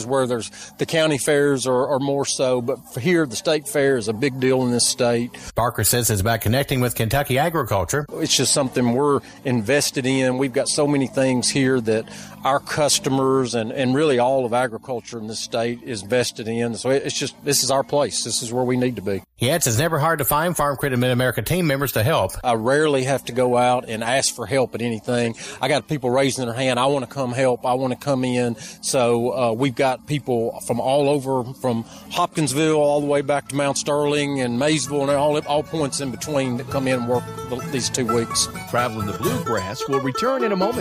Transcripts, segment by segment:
where there's the county fairs are more so, but for here, the state fair is a big deal in this state. Barker says it's about connecting with Kentucky agriculture. It's just something we're invested in. We've got so many things here that our customers and really all of agriculture in this state is vested in. So it's just, this is our place. This is where we need to be. He adds it's never hard to find Farm Credit Mid-America team members to help. I rarely have to go out and ask for help at anything. I got people raising their hand. I want to come help. I want to come in. So we've got people from all over, from Hopkinsville all the way back to Mount Sterling and Maysville and all points in between that come in and work these 2 weeks. Traveling the Bluegrass will return in a moment.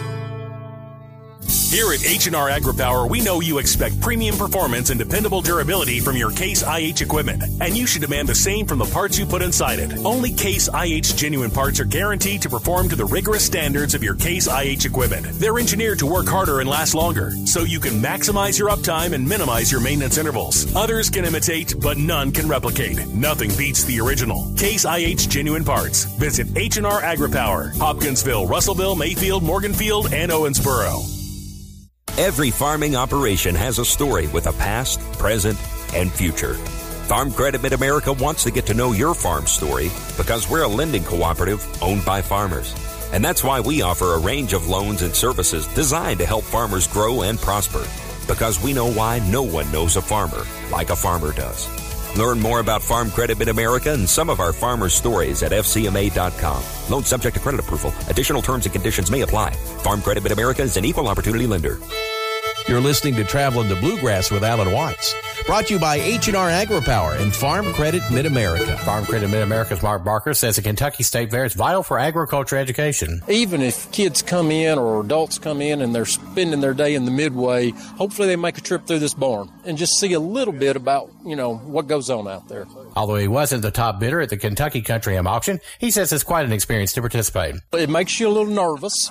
Here at H&R AgriPower, we know you expect premium performance and dependable durability from your Case IH equipment, and you should demand the same from the parts you put inside it. Only Case IH genuine parts are guaranteed to perform to the rigorous standards of your Case IH equipment. They're engineered to work harder and last longer, so you can maximize your uptime and minimize your maintenance intervals. Others can imitate, but none can replicate. Nothing beats the original. Case IH genuine parts. Visit H&R AgriPower, Hopkinsville, Russellville, Mayfield, Morganfield, and Owensboro. Every farming operation has a story with a past, present, and future. Farm Credit Mid-America wants to get to know your farm story because we're a lending cooperative owned by farmers. And that's why we offer a range of loans and services designed to help farmers grow and prosper. Because we know why no one knows a farmer like a farmer does. Learn more about Farm Credit Mid-America and some of our farmers' stories at FCMA.com. Loan subject to credit approval. Additional terms and conditions may apply. Farm Credit Mid-America is an equal opportunity lender. You're listening to Traveling the Bluegrass with Alan Watts. Brought to you by H&R AgriPower and Farm Credit Mid-America. Farm Credit Mid-America's Mark Barker says the Kentucky State Fair is vital for agriculture education. Even if kids come in or adults come in and they're spending their day in the Midway, hopefully they make a trip through this barn and just see a little bit about, what goes on out there. Although he wasn't the top bidder at the Kentucky Country Ham auction, he says it's quite an experience to participate. It makes you a little nervous,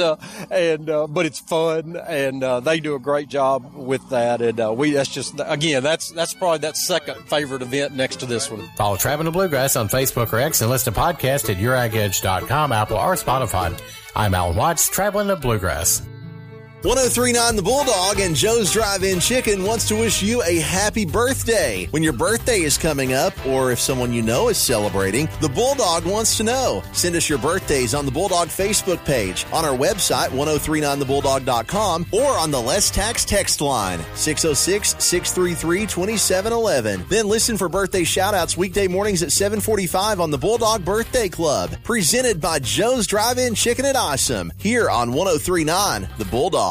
but it's fun, and they do a great job with that. And that's probably that second favorite event next to this one. Follow Traveling the Bluegrass on Facebook or X and listen to podcasts at youragadge.com, Apple, or Spotify. I'm Alan Watts, Traveling the Bluegrass. 103.9 The Bulldog and Joe's Drive-In Chicken wants to wish you a happy birthday. When your birthday is coming up, or if someone you know is celebrating, The Bulldog wants to know. Send us your birthdays on the Bulldog Facebook page, on our website, 1039thebulldog.com, or on the Less Tax text line, 606-633-2711. Then listen for birthday shout-outs weekday mornings at 7:45 on the Bulldog Birthday Club, presented by Joe's Drive-In Chicken at Awesome, here on 103.9 The Bulldog.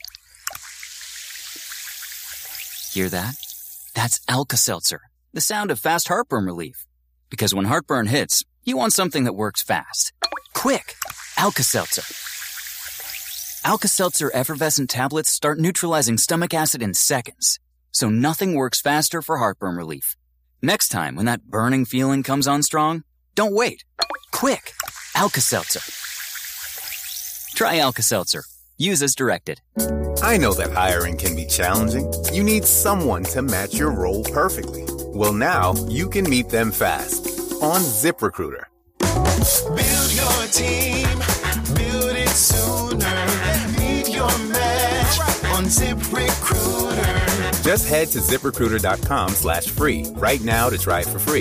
Hear that? That's Alka-Seltzer, the sound of fast heartburn relief. Because when heartburn hits, you want something that works fast. Quick! Alka-Seltzer. Alka-Seltzer effervescent tablets start neutralizing stomach acid in seconds. So nothing works faster for heartburn relief. Next time when that burning feeling comes on strong, don't wait. Quick! Alka-Seltzer. Try Alka-Seltzer. Use as directed. I know that hiring can be challenging. You need someone to match your role perfectly. Well, now you can meet them fast on ZipRecruiter. Build your team. Build it sooner. Meet your match on ZipRecruiter. Just head to ZipRecruiter.com/free right now to try it for free.